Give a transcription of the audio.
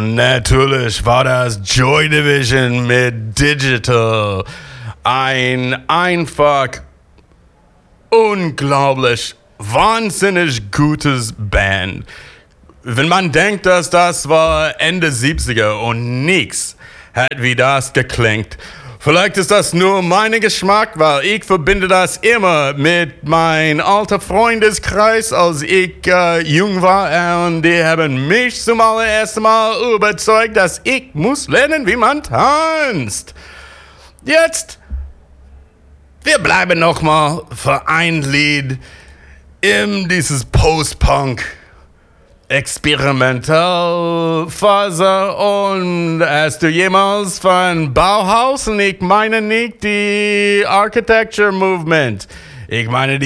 Und natürlich war das Joy Division mit Digital. Ein einfach unglaublich, wahnsinnig gutes Band. Wenn man denkt, dass das war Ende 70er und nix hat wie das geklingt. Vielleicht ist das nur mein Geschmack, weil ich verbinde das immer mit meinem alten Freundeskreis, als ich jung war. Und die haben mich zum allerersten Mal überzeugt, dass ich muss lernen, wie man tanzt. Jetzt, wir bleiben nochmal für ein Lied in dieses Post-Punk Experimentalphase. Und hast du jemals von Bauhaus, und ich meine nicht die Architecture Movement, ich meine die